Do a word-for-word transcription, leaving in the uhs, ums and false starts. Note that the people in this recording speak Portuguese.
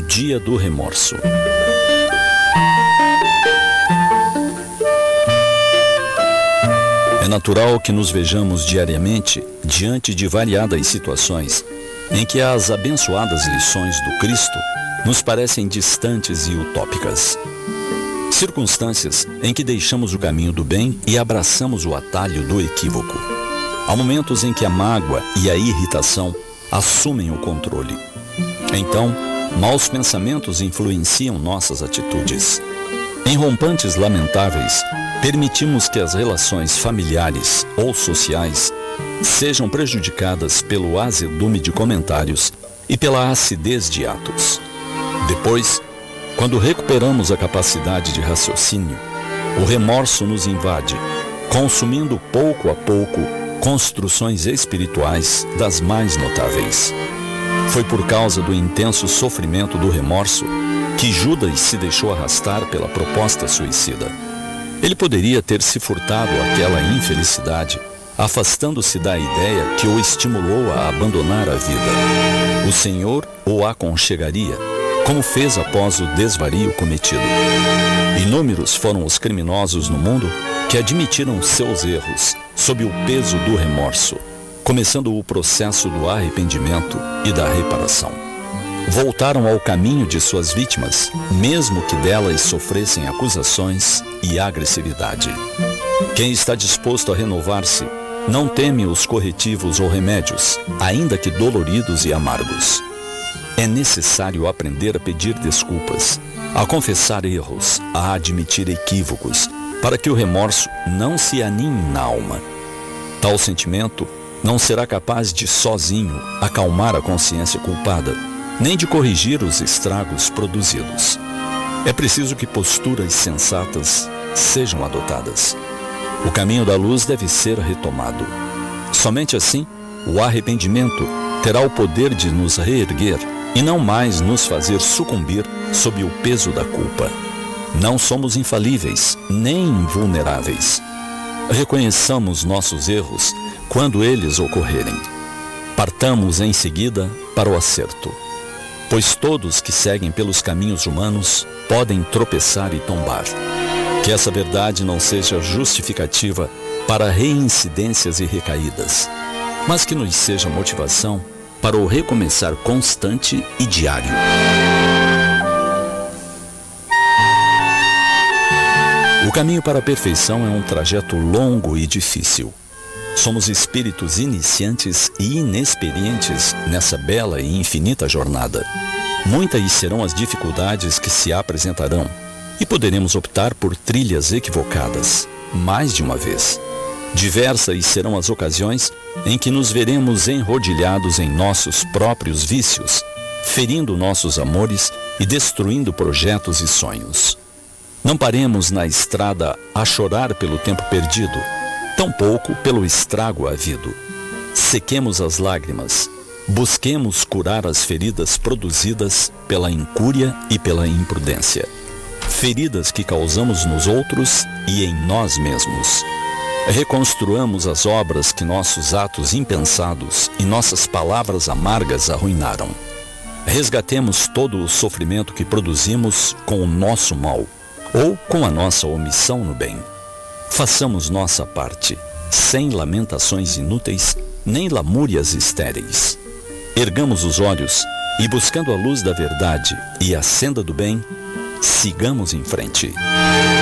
Dia do Remorso. É natural que nos vejamos diariamente diante de variadas situações em que as abençoadas lições do Cristo nos parecem distantes e utópicas. Circunstâncias em que deixamos o caminho do bem e abraçamos o atalho do equívoco. Há momentos em que a mágoa e a irritação assumem o controle. Então, maus pensamentos influenciam nossas atitudes. Em rompantes lamentáveis, permitimos que as relações familiares ou sociais sejam prejudicadas pelo azedume de comentários e pela acidez de atos. Depois, quando recuperamos a capacidade de raciocínio, o remorso nos invade, consumindo pouco a pouco construções espirituais das mais notáveis. Foi por causa do intenso sofrimento do remorso que Judas se deixou arrastar pela proposta suicida. Ele poderia ter se furtado àquela infelicidade, afastando-se da ideia que o estimulou a abandonar a vida. O Senhor o aconchegaria, como fez após o desvario cometido. Inúmeros foram os criminosos no mundo que admitiram seus erros sob o peso do remorso, começando o processo do arrependimento e da reparação. Voltaram ao caminho de suas vítimas, mesmo que delas sofressem acusações e agressividade. Quem está disposto a renovar-se não teme os corretivos ou remédios, ainda que doloridos e amargos. É necessário aprender a pedir desculpas, a confessar erros, a admitir equívocos, para que o remorso não se aninhe na alma. Tal sentimento não será capaz de, sozinho, acalmar a consciência culpada, nem de corrigir os estragos produzidos. É preciso que posturas sensatas sejam adotadas. O caminho da luz deve ser retomado. Somente assim, o arrependimento terá o poder de nos reerguer e não mais nos fazer sucumbir sob o peso da culpa. Não somos infalíveis, nem invulneráveis. Reconheçamos nossos erros quando eles ocorrerem. Partamos em seguida para o acerto, pois todos que seguem pelos caminhos humanos podem tropeçar e tombar. Que essa verdade não seja justificativa para reincidências e recaídas, mas que nos seja motivação para o recomeçar constante e diário. O caminho para a perfeição é um trajeto longo e difícil. Somos espíritos iniciantes e inexperientes nessa bela e infinita jornada. Muitas serão as dificuldades que se apresentarão e poderemos optar por trilhas equivocadas, mais de uma vez. Diversas serão as ocasiões em que nos veremos enrodilhados em nossos próprios vícios, ferindo nossos amores e destruindo projetos e sonhos. Não paremos na estrada a chorar pelo tempo perdido, tampouco pelo estrago havido. Sequemos as lágrimas, busquemos curar as feridas produzidas pela incúria e pela imprudência. Feridas que causamos nos outros e em nós mesmos. Reconstruamos as obras que nossos atos impensados e nossas palavras amargas arruinaram. Resgatemos todo o sofrimento que produzimos com o nosso mal ou com a nossa omissão no bem. Façamos nossa parte, sem lamentações inúteis nem lamúrias estéreis. Ergamos os olhos e, buscando a luz da verdade e a senda do bem, sigamos em frente.